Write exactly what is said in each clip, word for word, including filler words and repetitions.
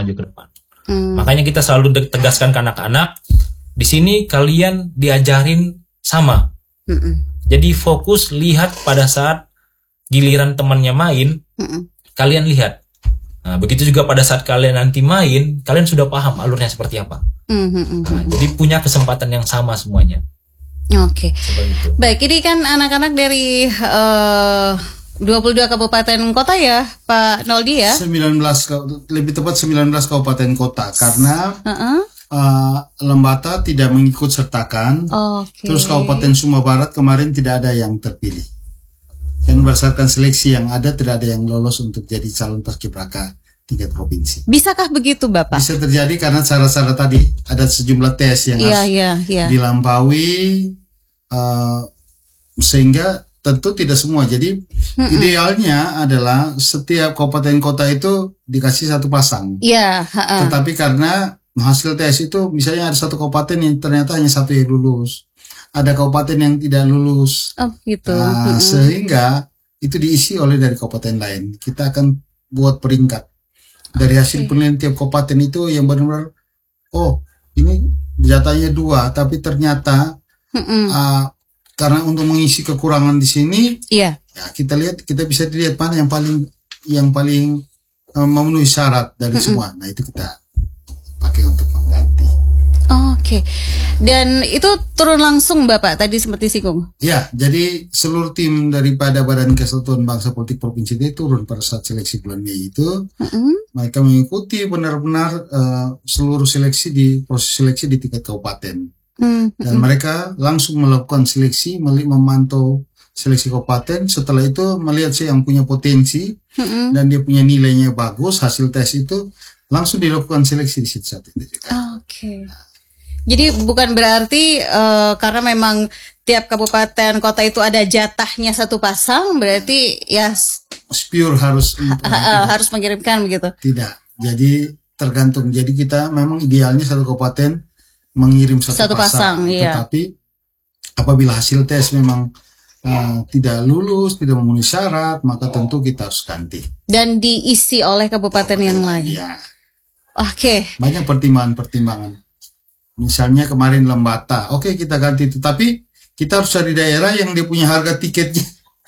maju ke depan. Hmm. Makanya kita selalu tegaskan ke anak-anak, di sini kalian diajarin sama. Hmm. Jadi fokus lihat pada saat giliran temannya main, hmm. kalian lihat. Nah, begitu juga pada saat kalian nanti main, kalian sudah paham alurnya seperti apa. Hmm. Nah, jadi punya kesempatan yang sama semuanya. Oke. Okay. Baik, ini kan anak-anak dari uh, dua puluh dua kabupaten kota ya, Pak Noldi ya? sembilan belas, lebih tepat sembilan belas kabupaten kota, karena uh-uh. uh, Lembata tidak mengikut sertakan. Okay. Terus Kabupaten Sumba Barat kemarin tidak ada yang terpilih. Dan berdasarkan seleksi yang ada, tidak ada yang lolos untuk jadi calon paskibraka tingkat provinsi. Bisakah begitu, Bapak? Bisa terjadi karena syarat-syarat tadi, ada sejumlah tes yang yeah, harus yeah, yeah. dilampaui, uh, sehingga tentu tidak semua. Jadi mm-mm. idealnya adalah setiap kabupaten kota itu dikasih satu pasang. Iya. Yeah, Tetapi karena hasil tes itu, misalnya ada satu kabupaten yang ternyata hanya satu yang lulus, ada kabupaten yang tidak lulus. Oh gitu. Nah, mm-mm. sehingga itu diisi oleh dari kabupaten lain. Kita akan buat peringkat dari hasil okay. penilaian tiap kabupaten itu yang benar-benar, oh ini jatahnya dua, tapi ternyata uh, karena untuk mengisi kekurangan di sini, yeah. ya kita lihat, kita bisa dilihat mana yang paling yang paling uh, memenuhi syarat dari mm-mm. semua. Nah itu kita pakai untuk mengganti. Oh, Oke, okay. Dan itu turun langsung Bapak tadi seperti singgung. Ya, jadi seluruh tim daripada Badan Kesatuan Bangsa Politik Provinsi itu turun pada saat seleksi bulan Mei itu. Mm-hmm. Mereka mengikuti benar-benar uh, seluruh seleksi di proses seleksi di tingkat kabupaten. Mm-hmm. Dan mereka langsung melakukan seleksi, memantau seleksi kabupaten. Setelah itu melihat siapa yang punya potensi mm-hmm. dan dia punya nilainya bagus, hasil tes itu langsung dilakukan seleksi di situ saat itu juga. Oh, Oke. Okay. Jadi bukan berarti uh, karena memang tiap kabupaten kota itu ada jatahnya satu pasang, berarti ya pure harus ha- ha- harus mengirimkan begitu. Tidak. Jadi tergantung. Jadi kita memang idealnya satu kabupaten mengirim satu, satu pasang. pasang iya. Tetapi apabila hasil tes memang uh, tidak lulus, tidak memenuhi syarat, maka tentu kita harus ganti. Dan diisi oleh kabupaten yang lain. Iya. Oke. Okay. Banyak pertimbangan-pertimbangan. Misalnya kemarin Lembata, oke okay, kita ganti itu, tapi kita harus cari daerah yang dia punya harga tiketnya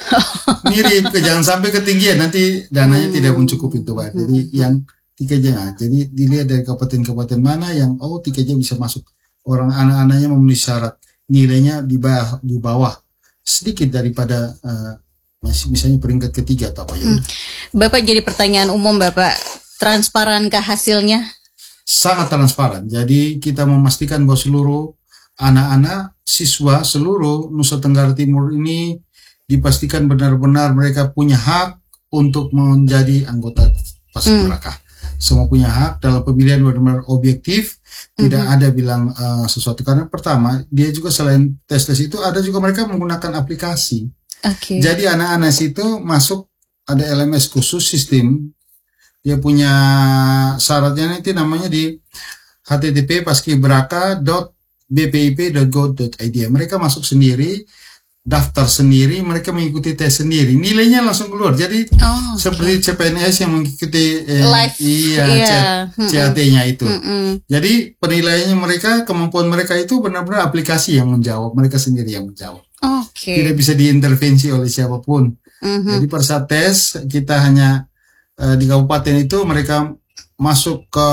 mirip, ke jangan sampai ketinggian nanti dananya hmm. tidak mencukupi itu Pak. Jadi hmm. yang tiketnya, nah, jadi dilihat dari kabupaten-kabupaten mana yang oh tiketnya bisa masuk, orang anak-anaknya memenuhi syarat, nilainya di bawah di bawah sedikit daripada uh, masih misalnya peringkat ketiga atau apa ya. Hmm. Bapak, jadi pertanyaan umum Bapak, transparankah hasilnya? Sangat transparan. Jadi kita memastikan bahwa seluruh anak-anak siswa seluruh Nusa Tenggara Timur ini dipastikan benar-benar mereka punya hak untuk menjadi anggota paskibraka. Hmm. Semua punya hak dalam pemilihan benar-benar objektif. Tidak mm-hmm. ada bilang uh, sesuatu. Karena pertama dia juga selain tes-tes itu ada juga mereka menggunakan aplikasi. Okay. Jadi anak-anak situ masuk ada L M S khusus sistem. Dia punya syaratnya nanti namanya di h t t p paskibraka dot b p i p dot go dot i d. Mereka masuk sendiri, daftar sendiri, mereka mengikuti tes sendiri. Nilainya langsung keluar. Jadi oh, okay. seperti C P N S yang mengikuti eh, live, iya, yeah. C A T-nya itu. Mm-mm. Jadi penilaiannya mereka, kemampuan mereka itu benar-benar aplikasi yang menjawab, mereka sendiri yang menjawab. Okay. Tidak bisa diintervensi oleh siapapun. Mm-hmm. Jadi pada saat tes kita hanya di kabupaten itu mereka masuk ke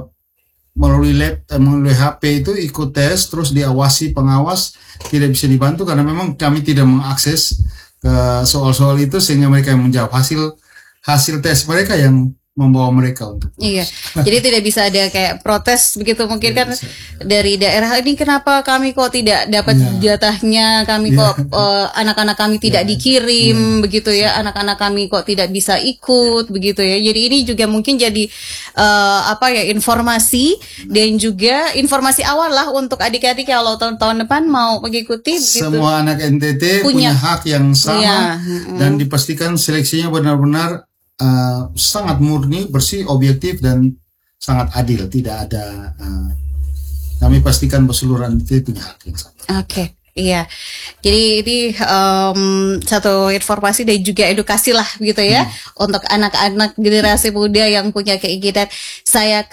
melalui lab, melalui H P itu ikut tes, terus diawasi pengawas, tidak bisa dibantu karena memang kami tidak mengakses ke soal-soal itu sehingga mereka yang menjawab, hasil hasil tes mereka yang membawa mereka untuk iya. Jadi tidak bisa ada kayak protes begitu mungkin kan bisa. Dari daerah ini kenapa kami kok tidak dapat ya. jatahnya, kami ya. kok uh, anak-anak kami tidak ya. dikirim ya. begitu ya, anak-anak kami kok tidak bisa ikut begitu ya. Jadi ini juga mungkin jadi uh, apa ya informasi dan juga informasi awal lah untuk adik-adik kalau tahun-tahun depan mau mengikuti begitu. Semua anak N T T punya, punya hak yang sama ya. dan dipastikan seleksinya benar-benar Uh, sangat murni, bersih, objektif dan sangat adil. Tidak ada uh, kami pastikan bahwa seluruh itu punya hak yang sama. Oke, okay, iya. Jadi ini um, satu informasi dan juga edukasi lah gitu ya hmm. untuk anak-anak generasi muda yang punya keinginan saya